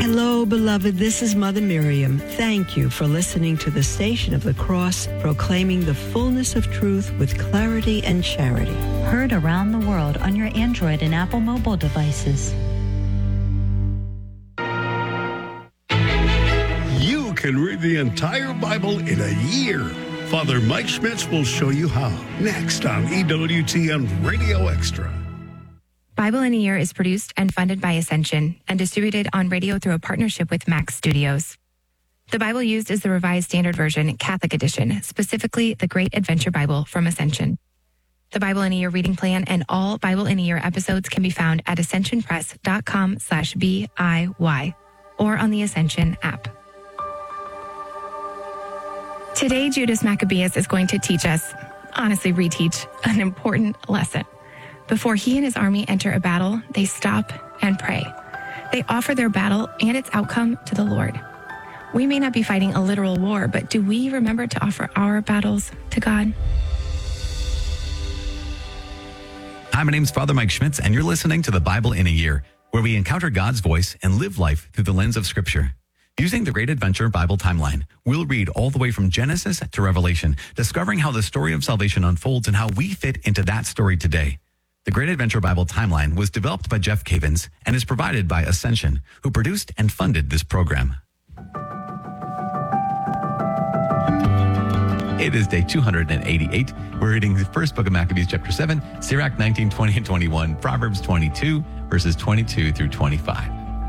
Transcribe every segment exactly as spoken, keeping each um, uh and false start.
Hello, beloved. This is Mother Miriam. Thank you for listening to the Station of the Cross, proclaiming the fullness of truth with clarity and charity. Heard around the world on your Android and Apple mobile devices. You can read the entire Bible in a year. Father Mike Schmitz will show you how. Next on E W T N Radio Extra. Bible in a Year is produced and funded by Ascension and distributed on radio through a partnership with Max Studios. The Bible used is the Revised Standard Version, Catholic Edition, specifically the Great Adventure Bible from Ascension. The Bible in a Year reading plan and all Bible in a Year episodes can be found at ascensionpress.com slash B-I-Y or on the Ascension app. Today, Judas Maccabeus is going to teach us, honestly reteach, an important lesson. Before he and his army enter a battle, they stop and pray. They offer their battle and its outcome to the Lord. We may not be fighting a literal war, but do we remember to offer our battles to God? Hi, my name's Father Mike Schmitz, and you're listening to the Bible in a Year, where we encounter God's voice and live life through the lens of Scripture. Using the Great Adventure Bible timeline, we'll read all the way from Genesis to Revelation, discovering how the story of salvation unfolds and how we fit into that story today. The Great Adventure Bible Timeline was developed by Jeff Cavins and is provided by Ascension, who produced and funded this program. It is day two hundred eighty-eight. We're reading the first book of Maccabees, chapter seven, Sirach nineteen, twenty, and twenty-one, Proverbs twenty-two, verses twenty-two through twenty-five.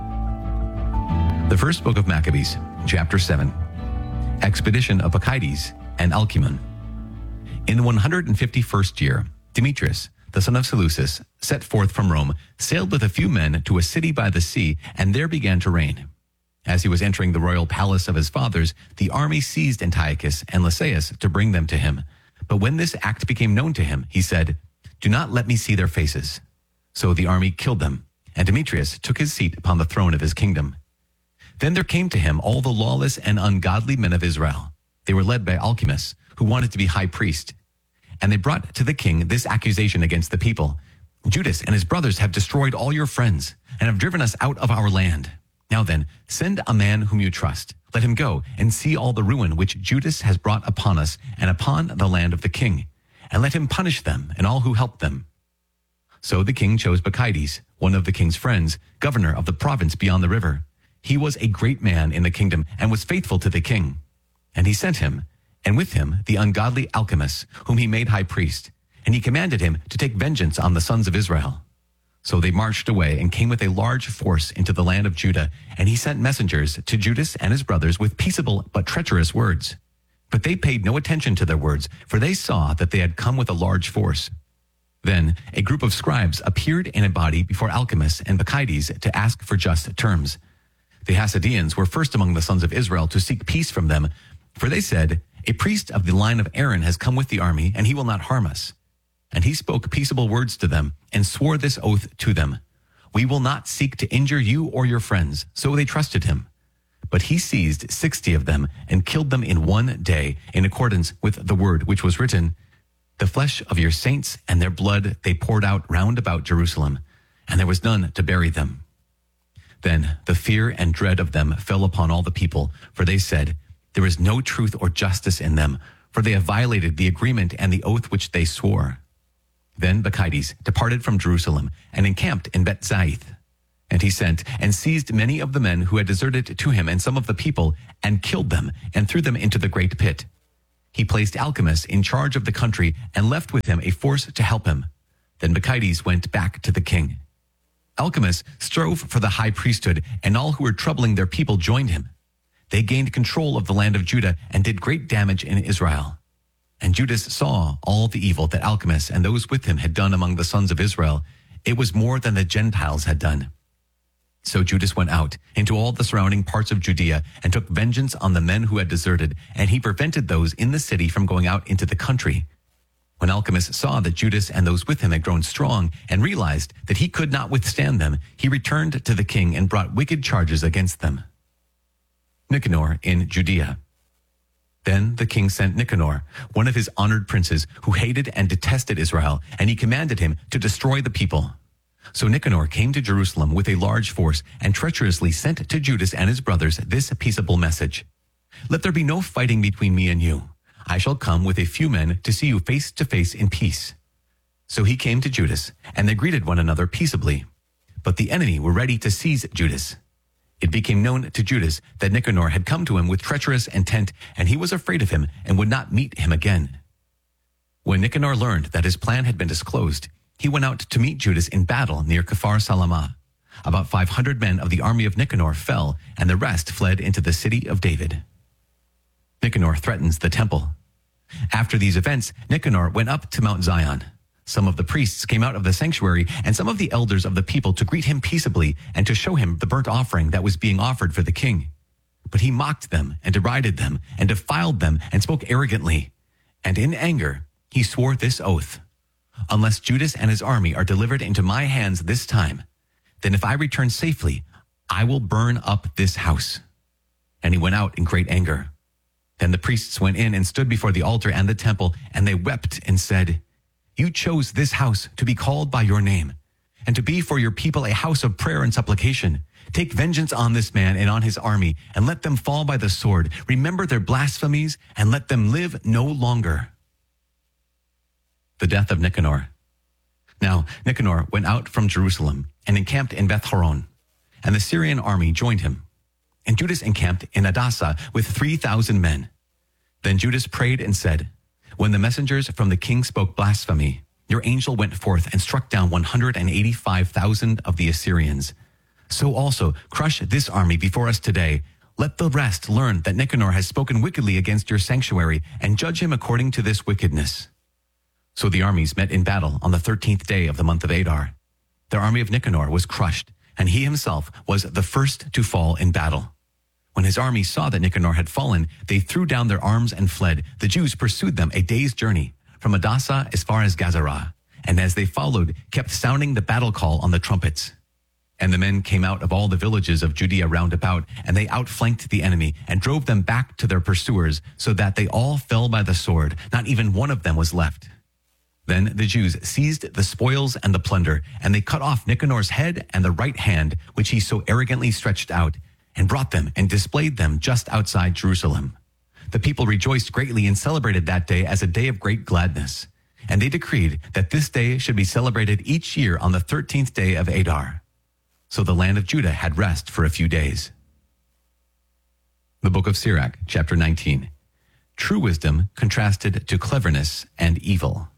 The first book of Maccabees, chapter seven, Expedition of Bacchides and Alcmene. In the one hundred fifty-first year, Demetrius, the son of Seleucus, set forth from Rome, sailed with a few men to a city by the sea, and there began to reign. As he was entering the royal palace of his fathers, the army seized Antiochus and Lysias to bring them to him. But when this act became known to him, he said, "Do not let me see their faces." So the army killed them, and Demetrius took his seat upon the throne of his kingdom. Then there came to him all the lawless and ungodly men of Israel. They were led by Alcimus, who wanted to be high priest. And they brought to the king this accusation against the people: "Judas and his brothers have destroyed all your friends and have driven us out of our land. Now then, send a man whom you trust. Let him go and see all the ruin which Judas has brought upon us and upon the land of the king, and let him punish them and all who help them." So the king chose Bacchides, one of the king's friends, governor of the province beyond the river. He was a great man in the kingdom and was faithful to the king. And he sent him, and with him the ungodly Alcimus, whom he made high priest, and he commanded him to take vengeance on the sons of Israel. So they marched away and came with a large force into the land of Judah, and he sent messengers to Judas and his brothers with peaceable but treacherous words. But they paid no attention to their words, for they saw that they had come with a large force. Then a group of scribes appeared in a body before Alcimus and Bacchides to ask for just terms. The Hasidians were first among the sons of Israel to seek peace from them, for they said, "A priest of the line of Aaron has come with the army, and he will not harm us." And he spoke peaceable words to them and swore this oath to them: "We will not seek to injure you or your friends." So they trusted him. But he seized sixty of them and killed them in one day, in accordance with the word which was written, "The flesh of your saints and their blood they poured out round about Jerusalem, and there was none to bury them." Then the fear and dread of them fell upon all the people, for they said, "There is no truth or justice in them, for they have violated the agreement and the oath which they swore." Then Bacchides departed from Jerusalem and encamped in Beth-Zaith. And he sent and seized many of the men who had deserted to him and some of the people, and killed them and threw them into the great pit. He placed Alcimus in charge of the country and left with him a force to help him. Then Bacchides went back to the king. Alcimus strove for the high priesthood, and all who were troubling their people joined him. They gained control of the land of Judah and did great damage in Israel. And Judas saw all the evil that Alcimus and those with him had done among the sons of Israel. It was more than the Gentiles had done. So Judas went out into all the surrounding parts of Judea and took vengeance on the men who had deserted, and he prevented those in the city from going out into the country. When Alcimus saw that Judas and those with him had grown strong and realized that he could not withstand them, he returned to the king and brought wicked charges against them. Nicanor in Judea. Then the king sent Nicanor, one of his honored princes, who hated and detested Israel, and he commanded him to destroy the people. So Nicanor came to Jerusalem with a large force and treacherously sent to Judas and his brothers this peaceable message. Let there be no fighting between me and you. I shall come with a few men to see you face to face in peace. So he came to Judas, and they greeted one another peaceably. But the enemy were ready to seize Judas. It became known to Judas that Nicanor had come to him with treacherous intent, and he was afraid of him and would not meet him again. When Nicanor learned that his plan had been disclosed, he went out to meet Judas in battle near Kephar Salamah. About five hundred men of the army of Nicanor fell, and the rest fled into the city of David. Nicanor threatens the temple. After these events, Nicanor went up to Mount Zion. Some of the priests came out of the sanctuary, and some of the elders of the people to greet him peaceably and to show him the burnt offering that was being offered for the king. But he mocked them and derided them and defiled them and spoke arrogantly. And in anger, he swore this oath: unless Judas and his army are delivered into my hands this time, then if I return safely, I will burn up this house. And he went out in great anger. Then the priests went in and stood before the altar and the temple, and they wept and said, You chose this house to be called by your name, and to be for your people a house of prayer and supplication. Take vengeance on this man and on his army, and let them fall by the sword. Remember their blasphemies, and let them live no longer. The death of Nicanor. Now Nicanor went out from Jerusalem and encamped in Beth-horon, and the Syrian army joined him. And Judas encamped in Adasa with three thousand men. Then Judas prayed and said, When the messengers from the king spoke blasphemy, your angel went forth and struck down one hundred eighty-five thousand of the Assyrians. So also crush this army before us today. Let the rest learn that Nicanor has spoken wickedly against your sanctuary, and judge him according to this wickedness. So the armies met in battle on the thirteenth day of the month of Adar. The army of Nicanor was crushed, and he himself was the first to fall in battle. When his army saw that Nicanor had fallen, they threw down their arms and fled. The Jews pursued them a day's journey, from Adasa as far as Gazarah, and as they followed, kept sounding the battle call on the trumpets. And the men came out of all the villages of Judea round about, and they outflanked the enemy, and drove them back to their pursuers, so that they all fell by the sword. Not even one of them was left. Then the Jews seized the spoils and the plunder, and they cut off Nicanor's head and the right hand, which he so arrogantly stretched out, and brought them and displayed them just outside Jerusalem. The people rejoiced greatly and celebrated that day as a day of great gladness. And they decreed that this day should be celebrated each year on the thirteenth day of Adar. So the land of Judah had rest for a few days. The book of Sirach, chapter nineteen. True wisdom contrasted to cleverness and evil.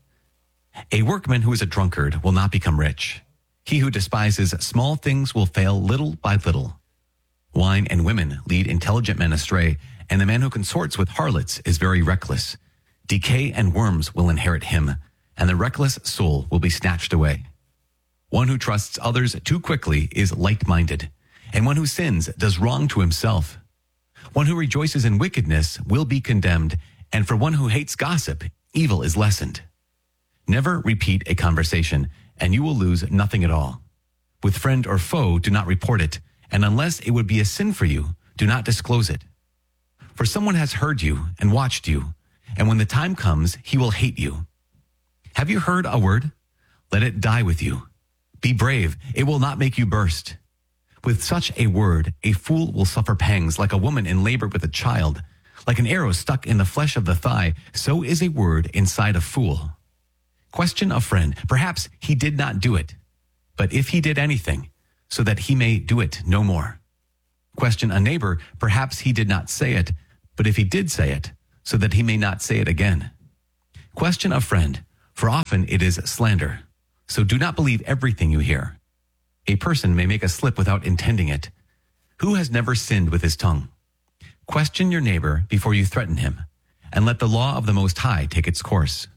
A workman who is a drunkard will not become rich. He who despises small things will fail little by little. Wine and women lead intelligent men astray, and the man who consorts with harlots is very reckless. Decay and worms will inherit him, and the reckless soul will be snatched away. One who trusts others too quickly is light-minded, and one who sins does wrong to himself. One who rejoices in wickedness will be condemned, and for one who hates gossip, evil is lessened. Never repeat a conversation, and you will lose nothing at all. With friend or foe, do not report it, and unless it would be a sin for you, do not disclose it. For someone has heard you and watched you, and when the time comes, he will hate you. Have you heard a word? Let it die with you. Be brave, it will not make you burst. With such a word, a fool will suffer pangs like a woman in labor with a child. Like an arrow stuck in the flesh of the thigh, so is a word inside a fool. Question a friend, perhaps he did not do it. But if he did anything, so that he may do it no more. Question a neighbor, perhaps he did not say it, but if he did say it, so that he may not say it again. Question a friend, for often it is slander. So do not believe everything you hear. A person may make a slip without intending it. Who has never sinned with his tongue? Question your neighbor before you threaten him, and let the law of the Most High take its course.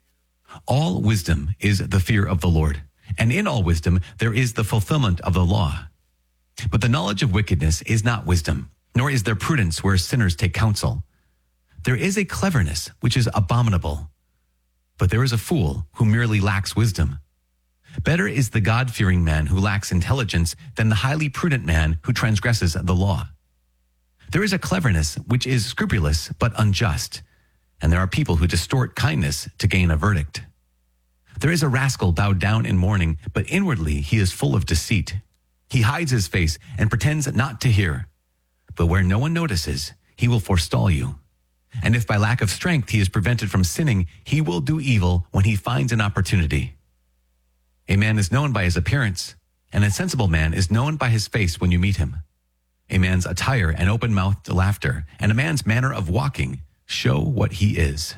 All wisdom is the fear of the Lord, and in all wisdom there is the fulfillment of the law. But the knowledge of wickedness is not wisdom, nor is there prudence where sinners take counsel. There is a cleverness which is abominable, but there is a fool who merely lacks wisdom. Better is the God-fearing man who lacks intelligence than the highly prudent man who transgresses the law. There is a cleverness which is scrupulous but unjust, and there are people who distort kindness to gain a verdict. There is a rascal bowed down in mourning, but inwardly he is full of deceit. He hides his face and pretends not to hear. But where no one notices, he will forestall you. And if by lack of strength he is prevented from sinning, he will do evil when he finds an opportunity. A man is known by his appearance, and a sensible man is known by his face when you meet him. A man's attire and open-mouthed laughter, and a man's manner of walking show what he is.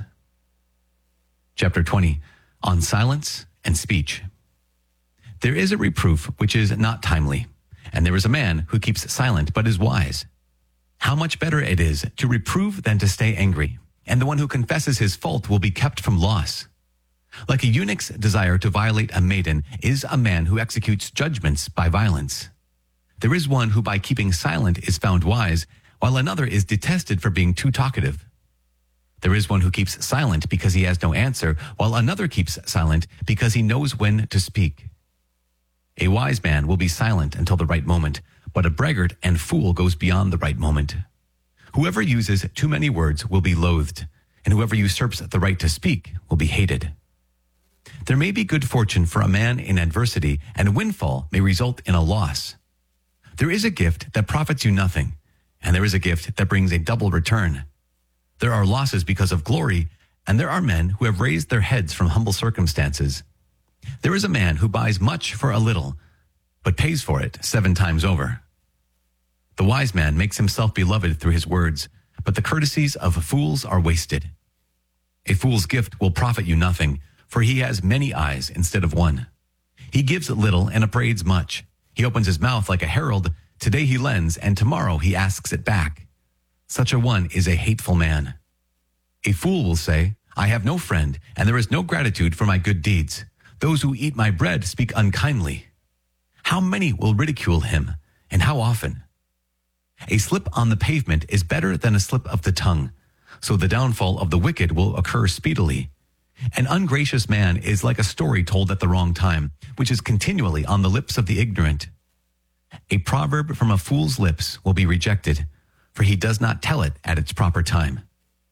Chapter twenty, on silence and speech. There is a reproof which is not timely, and there is a man who keeps silent but is wise. How much better it is to reprove than to stay angry, and the one who confesses his fault will be kept from loss. Like a eunuch's desire to violate a maiden is a man who executes judgments by violence. There is one who by keeping silent is found wise, while another is detested for being too talkative. There is one who keeps silent because he has no answer, while another keeps silent because he knows when to speak. A wise man will be silent until the right moment, but a braggart and fool goes beyond the right moment. Whoever uses too many words will be loathed, and whoever usurps the right to speak will be hated. There may be good fortune for a man in adversity, and a windfall may result in a loss. There is a gift that profits you nothing, and there is a gift that brings a double return. There are losses because of glory, and there are men who have raised their heads from humble circumstances. There is a man who buys much for a little, but pays for it seven times over. The wise man makes himself beloved through his words, but the courtesies of fools are wasted. A fool's gift will profit you nothing, for he has many eyes instead of one. He gives little and upbraids much. He opens his mouth like a herald. Today he lends, and tomorrow he asks it back. Such a one is a hateful man. A fool will say, I have no friend, and there is no gratitude for my good deeds. Those who eat my bread speak unkindly. How many will ridicule him, and how often? A slip on the pavement is better than a slip of the tongue, so the downfall of the wicked will occur speedily. An ungracious man is like a story told at the wrong time, which is continually on the lips of the ignorant. A proverb from a fool's lips will be rejected, for he does not tell it at its proper time.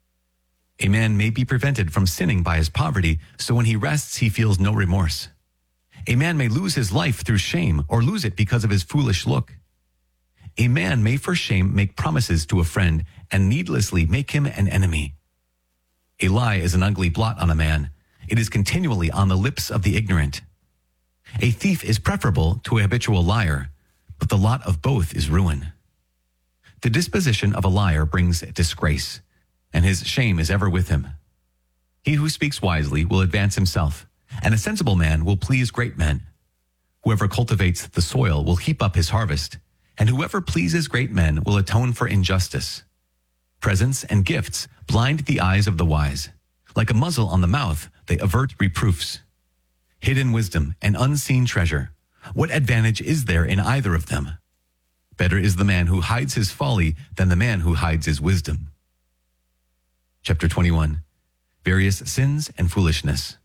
A man may be prevented from sinning by his poverty, so when he rests he feels no remorse. A man may lose his life through shame, or lose it because of his foolish look. A man may for shame make promises to a friend, and needlessly make him an enemy. A lie is an ugly blot on a man. It is continually on the lips of the ignorant. A thief is preferable to a habitual liar, but the lot of both is ruin. The disposition of a liar brings disgrace, and his shame is ever with him. He who speaks wisely will advance himself, and a sensible man will please great men. Whoever cultivates the soil will heap up his harvest, and whoever pleases great men will atone for injustice. Presents and gifts blind the eyes of the wise. Like a muzzle on the mouth, they avert reproofs. Hidden wisdom and unseen treasure. What advantage is there in either of them? Better is the man who hides his folly than the man who hides his wisdom. Chapter twenty-one. Various sins and foolishness.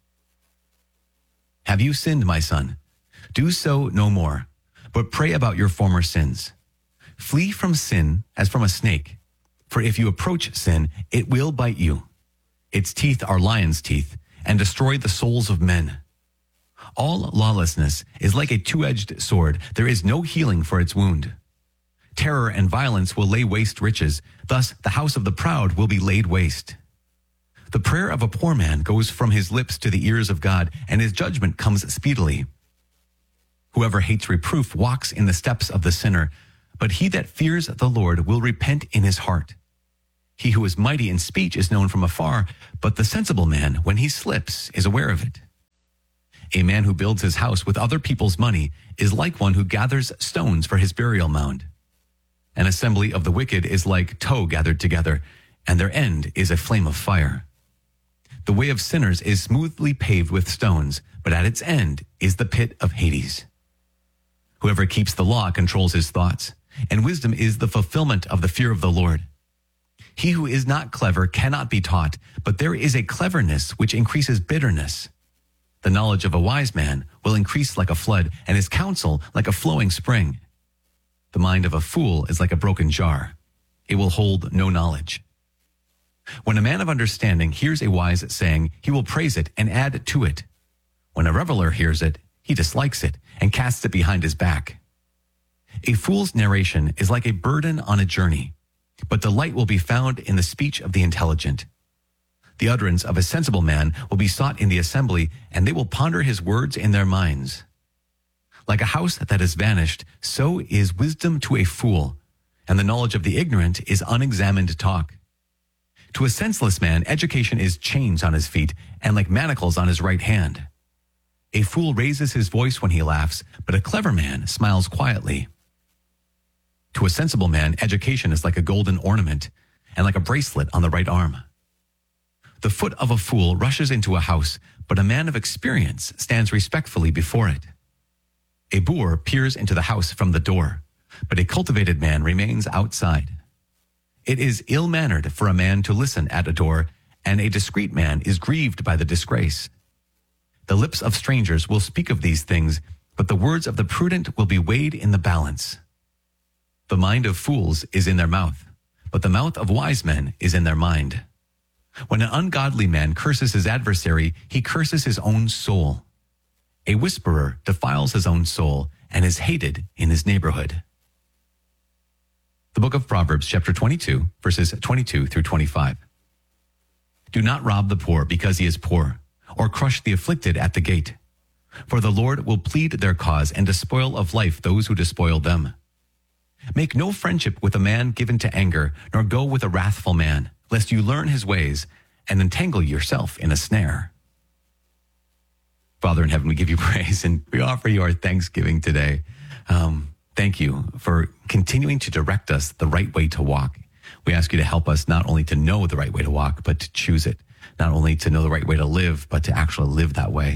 Have you sinned, my son? Do so no more, but pray about your former sins. Flee from sin as from a snake, for if you approach sin, it will bite you. Its teeth are lion's teeth, and destroy the souls of men. All lawlessness is like a two-edged sword. There is no healing for its wound. Terror and violence will lay waste riches. Thus, the house of the proud will be laid waste. The prayer of a poor man goes from his lips to the ears of God, and his judgment comes speedily. Whoever hates reproof walks in the steps of the sinner, but he that fears the Lord will repent in his heart. He who is mighty in speech is known from afar, but the sensible man, when he slips, is aware of it. A man who builds his house with other people's money is like one who gathers stones for his burial mound. An assembly of the wicked is like tow gathered together, and their end is a flame of fire. The way of sinners is smoothly paved with stones, but at its end is the pit of Hades. Whoever keeps the law controls his thoughts, and wisdom is the fulfillment of the fear of the Lord. He who is not clever cannot be taught, but there is a cleverness which increases bitterness. The knowledge of a wise man will increase like a flood, and his counsel like a flowing spring. The mind of a fool is like a broken jar. It will hold no knowledge. When a man of understanding hears a wise saying, he will praise it and add to it. When a reveler hears it, he dislikes it and casts it behind his back. A fool's narration is like a burden on a journey, but delight will be found in the speech of the intelligent. The utterance of a sensible man will be sought in the assembly, and they will ponder his words in their minds. Like a house that has vanished, so is wisdom to a fool, and the knowledge of the ignorant is unexamined talk. To a senseless man, education is chains on his feet, and like manacles on his right hand. A fool raises his voice when he laughs, but a clever man smiles quietly. To a sensible man, education is like a golden ornament, and like a bracelet on the right arm. The foot of a fool rushes into a house, but a man of experience stands respectfully before it. A boor peers into the house from the door, but a cultivated man remains outside. It is ill-mannered for a man to listen at a door, and a discreet man is grieved by the disgrace. The lips of strangers will speak of these things, but the words of the prudent will be weighed in the balance. The mind of fools is in their mouth, but the mouth of wise men is in their mind. When an ungodly man curses his adversary, he curses his own soul. A whisperer defiles his own soul and is hated in his neighborhood. The book of Proverbs, chapter twenty-two, verses twenty-two through twenty-five. Do not rob the poor because he is poor, or crush the afflicted at the gate. For the Lord will plead their cause and despoil of life those who despoil them. Make no friendship with a man given to anger, nor go with a wrathful man, lest you learn his ways and entangle yourself in a snare. Father in heaven, we give you praise and we offer you our thanksgiving today. Um, thank you for continuing to direct us the right way to walk. We ask you to help us not only to know the right way to walk, but to choose it. Not only to know the right way to live, but to actually live that way.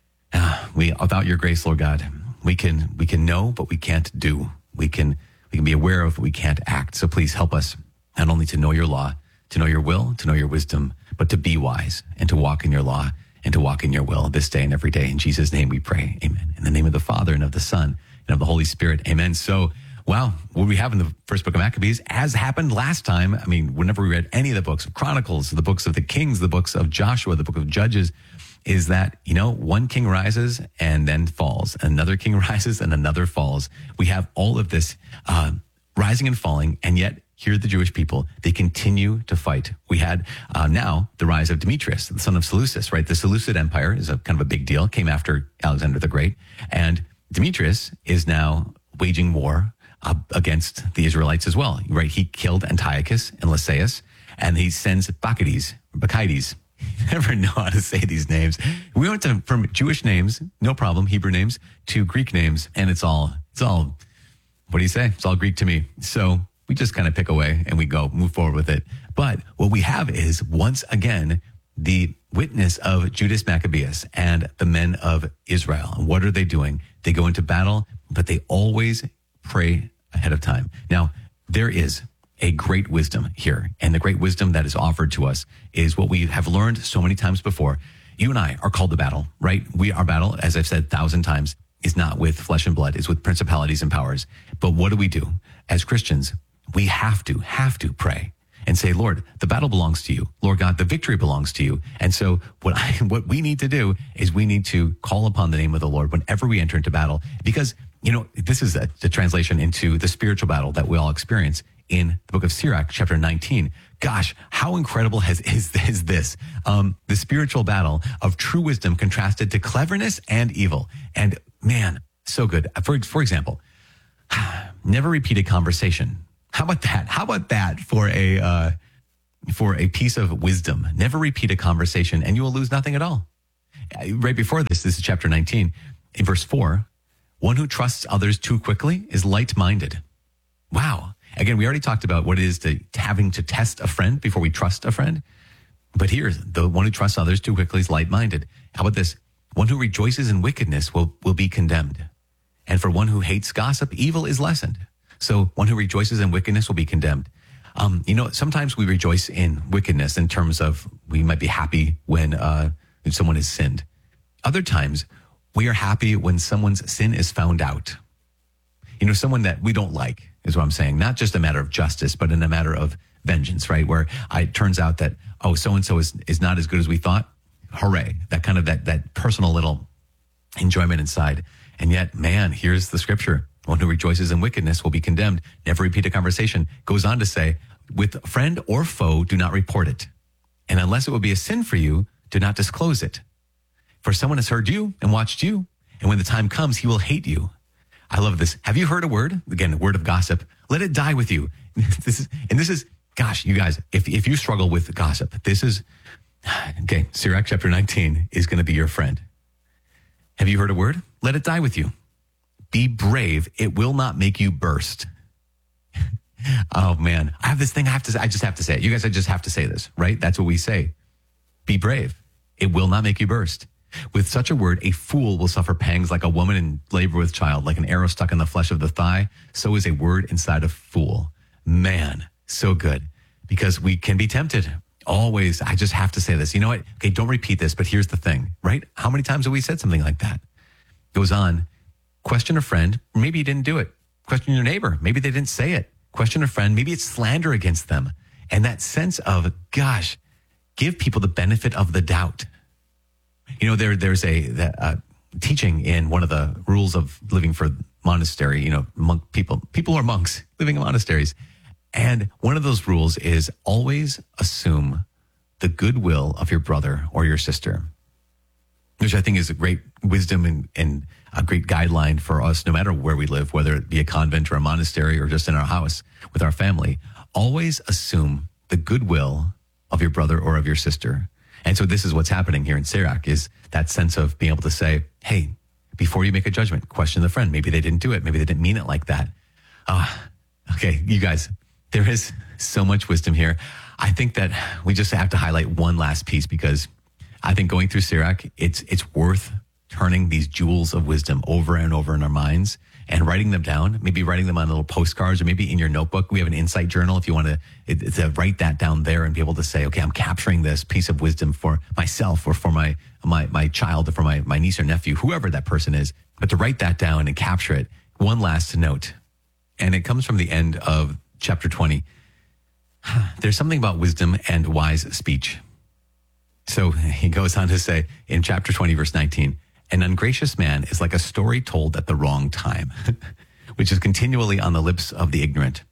Uh, we, without your grace, Lord God, we can we can know, but we can't do. We can we can be aware of, but we can't act. So please help us not only to know your law, to know your will, to know your wisdom, but to be wise and to walk in your law and to walk in your will this day and every day. In Jesus' name we pray. Amen. In the name of the Father and of the Son and of the Holy Spirit. Amen. So, wow, what we have in the first book of Maccabees, as happened last time, I mean, whenever we read any of the books of Chronicles, the books of the Kings, the books of Joshua, the book of Judges, is that, you know, one king rises and then falls. Another king rises and another falls. We have all of this uh, rising and falling, and yet here the Jewish people, they continue to fight. We had uh, now the rise of Demetrius, the son of Seleucus, right? The Seleucid Empire is a kind of a big deal, came after Alexander the Great. And Demetrius is now waging war uh, against the Israelites as well, right? He killed Antiochus and Lysias, and he sends Bacchides, Bacchides. I never know how to say these names. We went to, from Jewish names, no problem, Hebrew names, to Greek names, and it's all, it's all, what do you say? It's all Greek to me. So we just kind of pick away and we go, move forward with it. But what we have is, once again, the witness of Judas Maccabeus and the men of Israel. And what are they doing? They go into battle, but they always pray ahead of time. Now, there is a great wisdom here, and the great wisdom that is offered to us is what we have learned so many times before. You and I are called to battle, right? We, our battle, as I've said a thousand times, is not with flesh and blood, it's with principalities and powers. But what do we do? As Christians, we have to, have to pray and say, Lord, the battle belongs to you. Lord God, the victory belongs to you. And so what I, what we need to do is we need to call upon the name of the Lord whenever we enter into battle, because, you know, this is a, the translation into the spiritual battle that we all experience in the book of Sirach, chapter nineteen. Gosh, how incredible has, is, is this? Um, the spiritual battle of true wisdom contrasted to cleverness and evil. And man, so good. For, for example, never repeat a conversation. How about that? How about that for a, uh, for a piece of wisdom? Never repeat a conversation and you will lose nothing at all. Right before this, this is chapter nineteen. In verse four, one who trusts others too quickly is light-minded. Wow. Again, we already talked about what it is to having to test a friend before we trust a friend. But here, the one who trusts others too quickly is light-minded. How about this? One who rejoices in wickedness will, will be condemned. And for one who hates gossip, evil is lessened. So one who rejoices in wickedness will be condemned. Um, you know, sometimes we rejoice in wickedness in terms of we might be happy when uh, someone has sinned. Other times, we are happy when someone's sin is found out. You know, someone that we don't like is what I'm saying. Not just a matter of justice, but in a matter of vengeance, right? Where I, it turns out that, oh, so-and-so is, is not as good as we thought. Hooray. That kind of, that, that personal little enjoyment inside. And yet, man, here's the scripture. One who rejoices in wickedness will be condemned. Never repeat a conversation. Goes on to say, with friend or foe, do not report it. And unless it would be a sin for you, do not disclose it. For someone has heard you and watched you, and when the time comes, he will hate you. I love this. Have you heard a word? Again, a word of gossip. Let it die with you. This is, and this is, gosh, you guys, if, if you struggle with gossip, this is, okay, Sirach chapter nineteen is going to be your friend. Have you heard a word? Let it die with you. Be brave. It will not make you burst. Oh man, I have this thing I have to say. I just have to say it. You guys, I just have to say this, right? That's what we say. Be brave. It will not make you burst. With such a word, a fool will suffer pangs like a woman in labor with child, like an arrow stuck in the flesh of the thigh. So is a word inside a fool. Man, so good. Because we can be tempted. Always, I just have to say this. You know what? Okay, don't repeat this, but here's the thing, right? How many times have we said something like that? Goes on, question a friend, maybe you didn't do it. Question your neighbor, maybe they didn't say it. Question a friend, maybe it's slander against them. And that sense of, gosh, give people the benefit of the doubt. You know, there there's a the, uh, teaching in one of the rules of living for monastery, you know, monk people, people who are monks living in monasteries. And one of those rules is always assume the goodwill of your brother or your sister, which I think is a great wisdom and, and a great guideline for us, no matter where we live, whether it be a convent or a monastery or just in our house with our family. Always assume the goodwill of your brother or of your sister. And so this is what's happening here in Sirach, is that sense of being able to say, hey, before you make a judgment, question the friend. Maybe they didn't do it. Maybe they didn't mean it like that. Uh, okay, you guys, there is so much wisdom here. I think that we just have to highlight one last piece, because I think going through Sirach, it's it's worth turning these jewels of wisdom over and over in our minds and writing them down, maybe writing them on little postcards or maybe in your notebook. We have an insight journal if you want to, it, to write that down there and be able to say, okay, I'm capturing this piece of wisdom for myself or for my my my child or for my, my niece or nephew, whoever that person is. But to write that down and capture it. One last note, and it comes from the end of chapter twenty. There's something about wisdom and wise speech. So he goes on to say in chapter twenty, verse nineteen, an ungracious man is like a story told at the wrong time, which is continually on the lips of the ignorant.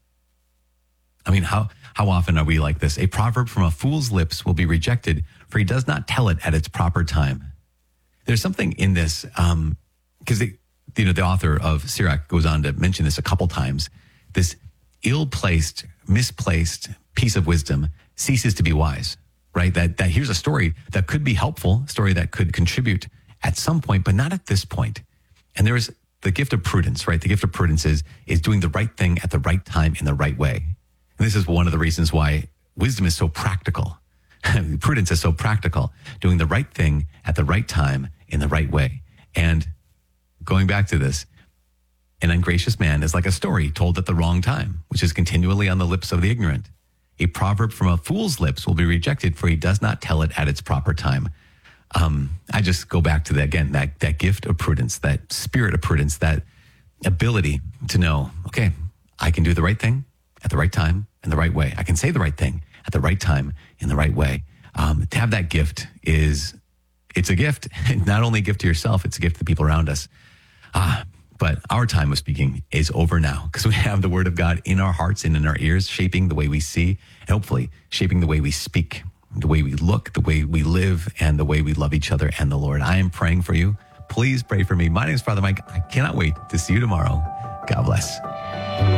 I mean, how, how often are we like this? A proverb from a fool's lips will be rejected, for he does not tell it at its proper time. There's something in this, um, because you know, the author of Sirach goes on to mention this a couple times. This ill-placed, misplaced piece of wisdom ceases to be wise, right? That, that here's a story that could be helpful, a story that could contribute at some point, but not at this point. And there is the gift of prudence, right? The gift of prudence is, is doing the right thing at the right time in the right way. And this is one of the reasons why wisdom is so practical. Prudence is so practical, doing the right thing at the right time in the right way. And going back to this, an ungracious man is like a story told at the wrong time, which is continually on the lips of the ignorant. A proverb from a fool's lips will be rejected, for he does not tell it at its proper time. Um, I just go back to that again, that, that gift of prudence, that spirit of prudence, that ability to know, okay, I can do the right thing at the right time in the right way. I can say the right thing at the right time in the right way. Um, to have that gift is, it's a gift, not only a gift to yourself, it's a gift to the people around us. Ah, but our time of speaking is over now, because we have the word of God in our hearts and in our ears, shaping the way we see, and hopefully shaping the way we speak, the way we look, the way we live, and the way we love each other and the Lord. I am praying for you. Please pray for me. My name is Father Mike. I cannot wait to see you tomorrow. God bless.